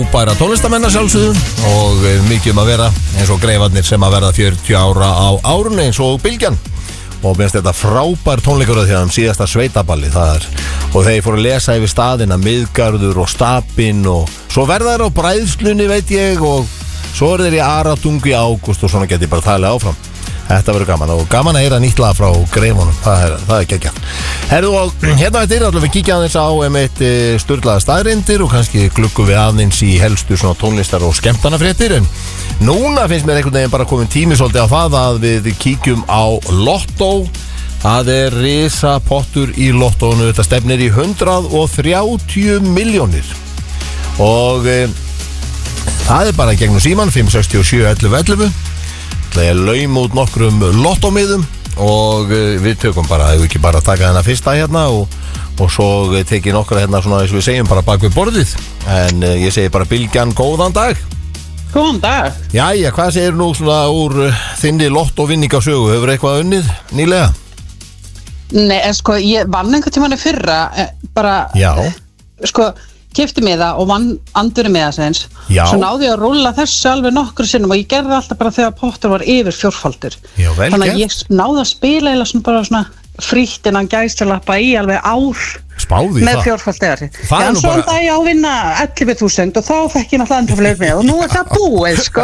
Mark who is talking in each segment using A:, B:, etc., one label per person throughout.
A: Bæra tónlistamenn að sjálfsögðu og mikið að vera eins og greifarnir sem að verða 40 ára á árunni eins og Bylgjan og minnst þetta frábær tónleikur því að síðasta sveitaballi og þeir fóru að lesa yfir staðina Miðgarður og Stapinn og svo verða þeir á Bræðslunni veit ég og svo eru þeir í Aratungu í ágúst og svona geti bara talið áfram. Þetta verður gaman og gaman að heyra nýtt lag frá greifunum, það er geggjað. Herðu og hérna þetta alltaf við kíkja aðeins á einmitt sturlaða staðreyndir og kannski gluggu við aðeins í helstu svona tónlistar og skemmtanafréttir en núna finnst mér einhvern veginn bara komin tími svolítið á það að við kíkjum á Lottó. Það er risa pottur í Lottónu, þetta stefnir í 130 milljónir og það er bara gegnum síman 567 11 11. Það er laum út nokkrum lottómiðum og við tökum bara, ef við ekki bara taka þennan fyrsta hérna og svo tekið nokkra hérna svona eins og við segjum bara bak við borðið en ég segi bara Bylgjan, góðan dag.
B: Góðan dag.
A: Jæja, hvað segir nú svona úr þinni lottóvinningasögu, hefur eitthvað unnið nýlega?
B: Nei, en sko, ég vann einhvern tímann í fyrra bara,
A: já.
B: Sko keypti miða og vann andurinn miða seins svo náði ég að rúlla þessu alveg nokkru sinnum og ég gerði alltaf bara þegar pottur var yfir fjórfaldur þannig að ég náði að spila eða svona bara svona frítt innan gæstalappa í alveg ár
A: spáði
B: með fjórfaldur en svo en dag ég ávinna 11.000 og þá fekk ég náttúrulega enda fyrir með og nú er það búið sko.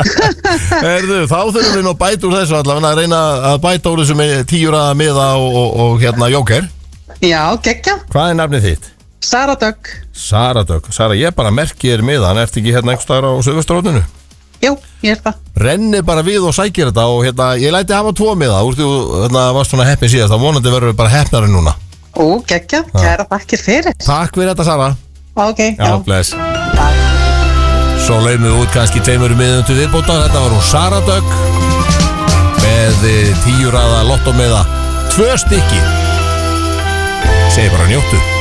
A: Erðu, þá þurfum við nú að bæta úr þessu allavega að reyna að bæta úr þessu með 10 raða miða og hérna jóker.
B: Já, geggja.
A: Hvað er nafnið þitt?
B: Sara Dögg.
A: Sara Dögg, Sara, ég bara merki þér miðan, ertu ekki hérna einhvers staðar á Suðvesturhorninu?
B: Jú, ég er það.
A: Renni bara við og sækir þetta og hérna, ég læti hafa 2 miða, þú hérna, varst svona heppin síðast, þá vonandi verður við bara heppnari núna.
B: Ó, geggja, kæra þakkir fyrir.
A: Takk fyrir þetta, Sara.
B: Ok, já.
A: Bless. Svo leiðum við út kannski 2 miðum til viðbótar, þetta var hún Sara Dögg með 10 raða lottómiða, 2 stykki. Segi bara njóttu.